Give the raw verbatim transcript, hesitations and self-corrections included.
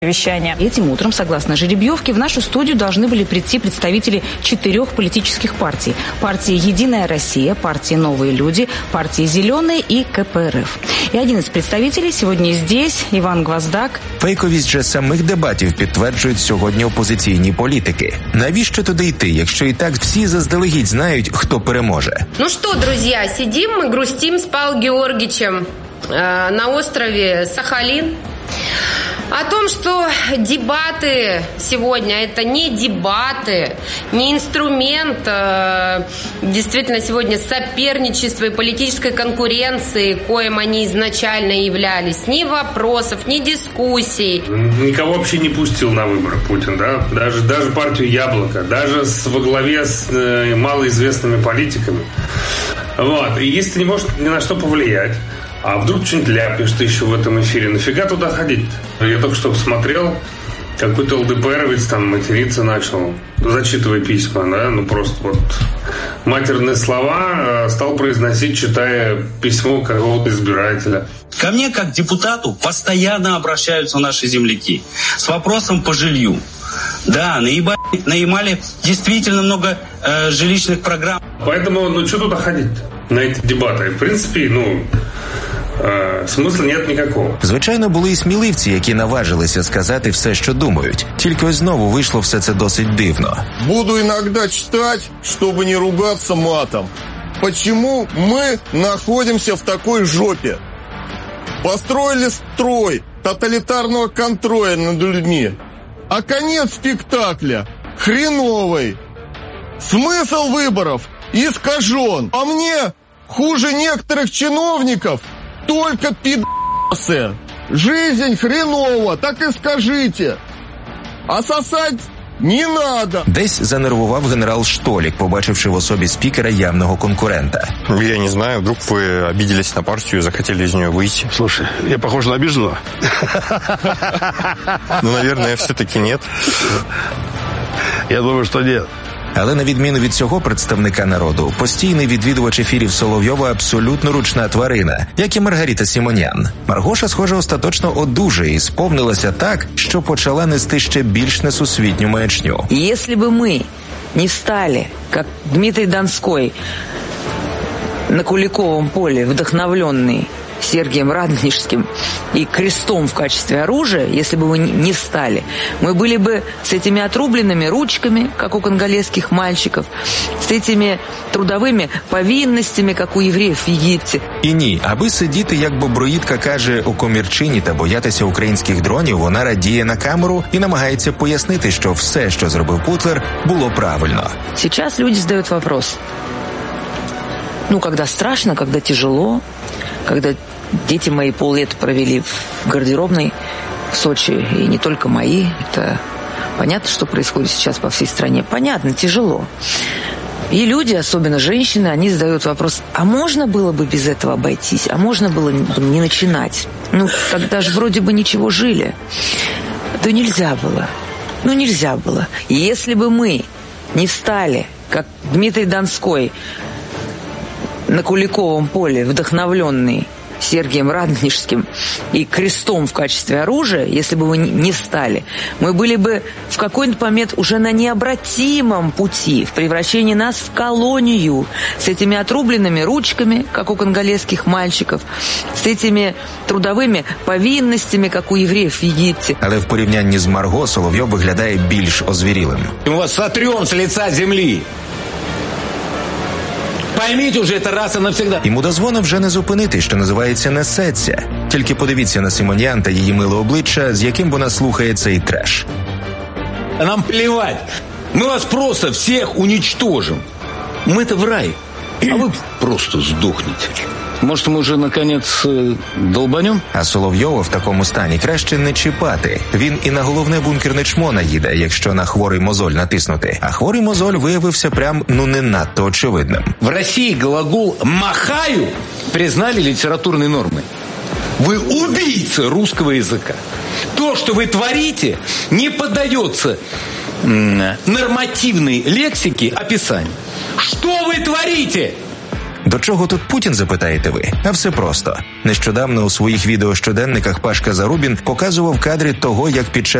Вещания. Этим утром, согласно жеребьевке, в нашу студию должны были прийти представители четырех политических партий. Партии «Единая Россия», партии «Новые люди», партии «Зеленые» и ка пэ эр эф. И один из представителей сегодня здесь, Іван Гвоздак. Фейковість же самих дебатів підтверджують сьогодні опозиційні політики. Навіщо туди йти, якщо і так всі заздалегідь знають, хто переможе? Ну что, друзья, сидим мы, грустим с Павлом Георгиевичем э, на острове Сахалин. О том, что дебаты сегодня это не дебаты, не инструмент э, действительно сегодня соперничества и политической конкуренции, коим они изначально являлись, ни вопросов, ни дискуссий. Никого вообще не пустил на выборы Путин, да? Даже, даже партию «Яблоко», даже с, во главе с э, малоизвестными политиками. Вот. И если не может ни на что повлиять, а вдруг что-нибудь ляпнешь ты еще в этом эфире, нафига туда ходить? Я только что посмотрел, какой-то ЛДПРовец там материться начал, зачитывая письма, да, ну просто вот матерные слова стал произносить, читая письмо какого-то избирателя. Ко мне, как депутату, постоянно обращаются наши земляки с вопросом по жилью. Да, наебали, наимали действительно много э, жилищных программ. Поэтому, ну, что туда ходить на эти дебаты? В принципе, ну... смисла нет ніякого. Звичайно, були і сміливці, які наважилися сказати все, що думають. Тільки ось знову вийшло все це досить дивно. Буду иногда читать, чтобы не ругаться матом. Почему мы находимся в такой жопе? Построили строй тоталитарного контроля над людьми. А конец спектакля хреновый. Смысл выборов искажен. А мне хуже некоторых чиновников только пидасы. Жизнь хреново, так и скажите. А сосать не надо. Десь занервував генерал Штолік, побачивши в особі спікера явного конкурента. Я не знаю, вдруг вы обиделись на партию и захотели из нее выйти. Слушай, я похож на обиженного? Ну, наверное, все-таки нет. Я думаю, что нет. Але на відміну від цього представника народу, постійний відвідувач ефірів Соловйова абсолютно ручна тварина, як і Маргарита Симонян. Маргоша, схоже, остаточно одужає і сповнилася так, що почала нести ще більш несусвітню маячню. Если бы мы не встали, как Дмитрий Донской, на Куликовом поле, вдохновленный Сергием Радонежским и крестом в качестве оружия, если бы вы не встали, мы были бы с этими отрубленными ручками, как у конголезских мальчиков, с этими трудовыми повинностями, как у євреїв в Єгипті. І ні, аби сидіти, як Боброїдка каже, у комірчині та боятися українських дронів, вона радіє на камеру і намагається пояснити, що все, що зробив Путлер, було правильно. Сейчас люди задают вопрос. Ну, когда страшно, когда тяжело, когда дети мои поллета провели в гардеробной в Сочи, и не только мои, это понятно, что происходит сейчас по всей стране. Понятно, тяжело. И люди, особенно женщины, они задают вопрос, а можно было бы без этого обойтись? А можно было не начинать? Ну, тогда же вроде бы ничего жили. Да нельзя было. Ну, нельзя было. И если бы мы не встали, как Дмитрий Донской, на Куликовом поле, вдохновленный Сергием Радонежским и крестом в качестве оружия, если бы вы не встали, мы были бы в какой-то момент уже на необратимом пути в превращении нас в колонию с этими отрубленными ручками, как у конголезских мальчиков, с этими трудовими повинностями, как у євреїв в Єгипті. Але в порівнянні з Марго Соловйов виглядає більш озвірілим. Мы вас сотрем с лица земли. Пойміть уже це раз і навсегда. І мудозвона вже не зупинити, що називається, несеться. Тільки подивіться на Симонян та її миле обличчя, з яким вона слухає цей треш. Нам плевать. Мы вас просто всех уничтожим. Мы-то в рай, а вы просто сдохнете. Может, мы уже, наконец, долбанем? А Соловйова в такому стані краще не чіпати. Він і на головне бункерне чмо наїде, якщо на хворий мозоль натиснути. А хворий мозоль виявився прям, ну, не надто очевидним. В России глагол «махаю» признали литературной нормой. Вы убийца русского языка. То, что вы творите, не поддается нормативной лексике описанию. Что вы творите? До чого тут Путін, запитаєте ви? А все просто. Нещодавно у своїх відеощоденниках Пашка Зарубін показував кадри того, як під час